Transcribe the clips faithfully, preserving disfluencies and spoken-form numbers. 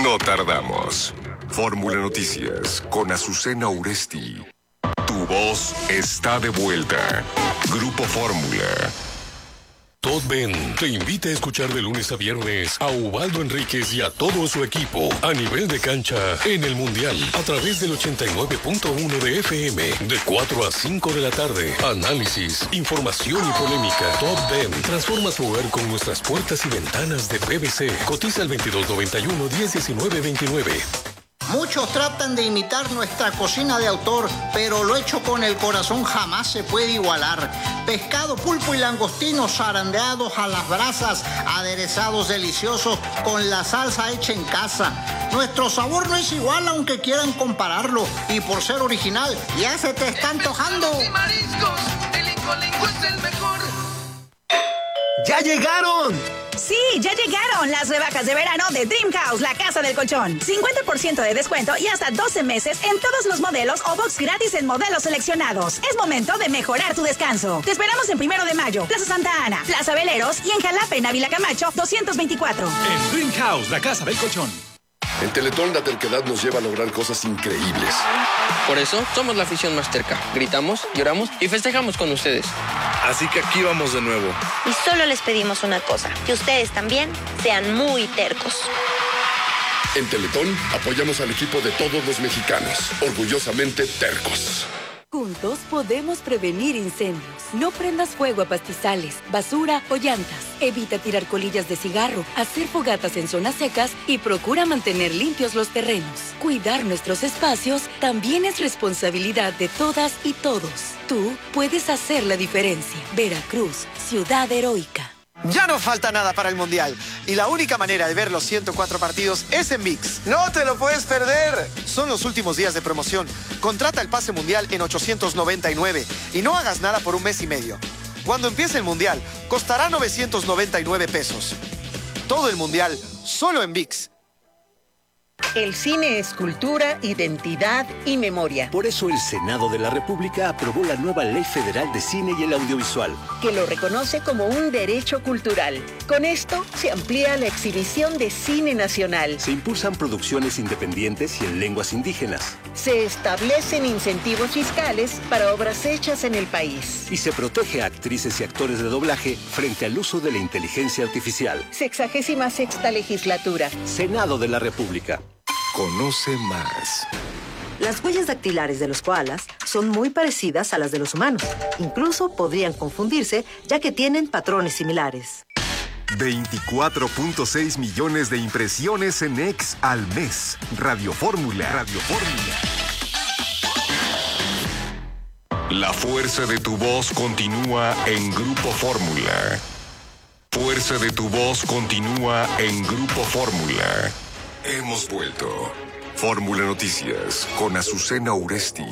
No tardamos. Fórmula Noticias con Azucena Uresti. Tu voz está de vuelta. Grupo Fórmula. Todd Ben te invita a escuchar de lunes a viernes a Ubaldo Enríquez y a todo su equipo a nivel de cancha en el Mundial a través del ochenta y nueve punto uno de F M de cuatro a cinco de la tarde. Análisis, información y polémica. Todd Ben transforma tu hogar con nuestras puertas y ventanas de P V C. Cotiza al veintidós noventa y uno, diez diecinueve veintinueve. Muchos tratan de imitar nuestra cocina de autor, pero lo hecho con el corazón jamás se puede igualar. Pescado, pulpo y langostinos zarandeados a las brasas, aderezados deliciosos con la salsa hecha en casa. Nuestro sabor no es igual aunque quieran compararlo, y por ser original ya se te está antojando. Y mariscos, el Incolingo es el mejor. ¡Ya llegaron! Sí, ya llegaron las rebajas de verano de Dream House, la casa del colchón. cincuenta por ciento de descuento y hasta doce meses en todos los modelos o box gratis en modelos seleccionados. Es momento de mejorar tu descanso. Te esperamos en Primero de Mayo, Plaza Santa Ana, Plaza Veleros y en Jalapa, en Ávila Camacho, doscientos veinticuatro. En Dream House, la casa del colchón. En Teletón la terquedad nos lleva a lograr cosas increíbles. Por eso somos la afición más terca. Gritamos, lloramos y festejamos con ustedes. Así que aquí vamos de nuevo. Y solo les pedimos una cosa, que ustedes también sean muy tercos. En Teletón apoyamos al equipo de todos los mexicanos, orgullosamente tercos. Juntos podemos prevenir incendios. No prendas fuego a pastizales, basura o llantas. Evita tirar colillas de cigarro, hacer fogatas en zonas secas y procura mantener limpios los terrenos. Cuidar nuestros espacios también es responsabilidad de todas y todos. Tú puedes hacer la diferencia. Veracruz, ciudad heroica. Ya no falta nada para el Mundial y la única manera de ver los ciento cuatro partidos es en V I X. ¡No te lo puedes perder! Son los últimos días de promoción. Contrata el pase Mundial en ochocientos noventa y nueve y no hagas nada por un mes y medio. Cuando empiece el Mundial, costará novecientos noventa y nueve pesos. Todo el Mundial, solo en V I X. El cine es cultura, identidad y memoria. Por eso el Senado de la República aprobó la nueva Ley Federal de Cine y el Audiovisual, que lo reconoce como un derecho cultural. Con esto se amplía la exhibición de cine nacional. Se impulsan producciones independientes y en lenguas indígenas. Se establecen incentivos fiscales para obras hechas en el país. Y se protege a actrices y actores de doblaje frente al uso de la inteligencia artificial. Sexagésima sexta legislatura. Senado de la República. Conoce más. Las huellas dactilares de los koalas son muy parecidas a las de los humanos. Incluso podrían confundirse, ya que tienen patrones similares. veinticuatro punto seis millones de impresiones en X al mes. Radio Fórmula. Radio Fórmula. La fuerza de tu voz continúa en Grupo Fórmula. Fuerza de tu voz continúa en Grupo Fórmula. Hemos vuelto. Fórmula Noticias con Azucena Uresti.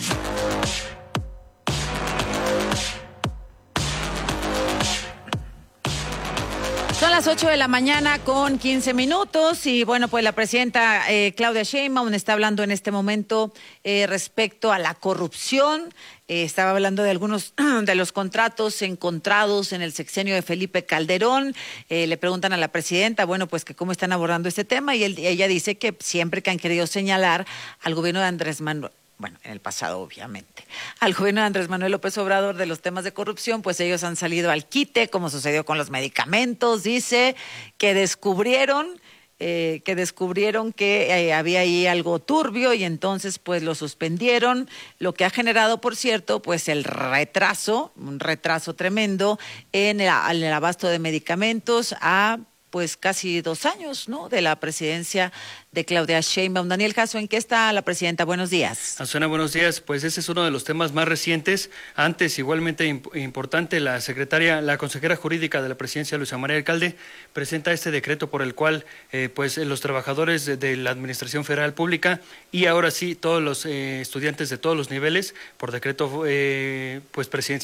Son las ocho de la mañana con quince minutos y bueno, pues la presidenta eh, Claudia Sheinbaum está hablando en este momento eh, respecto a la corrupción. Eh, estaba hablando de algunos de los contratos encontrados en el sexenio de Felipe Calderón. Eh, le preguntan a la presidenta, bueno, pues que cómo están abordando este tema y él, ella dice que siempre que han querido señalar al gobierno de Andrés Manuel, bueno, en el pasado obviamente, al gobierno de Andrés Manuel López Obrador de los temas de corrupción, pues ellos han salido al quite, como sucedió con los medicamentos, dice que descubrieron... Eh, que descubrieron que eh, había ahí algo turbio y entonces pues lo suspendieron, lo que ha generado, por cierto, pues el retraso, un retraso tremendo en el, en el abasto de medicamentos a pues casi dos años, ¿no?, de la presidencia de Claudia Sheinbaum. Daniel Jasso, ¿en qué está la presidenta? Buenos días. Azucena, buenos días. Pues ese es uno de los temas más recientes. Antes, igualmente imp importante, la secretaria, la consejera jurídica de la presidencia, Luisa María Alcalde, presenta este decreto por el cual eh, pues los trabajadores de, de la Administración Federal Pública y ahora sí todos los eh, estudiantes de todos los niveles, por decreto eh, pues presidencial,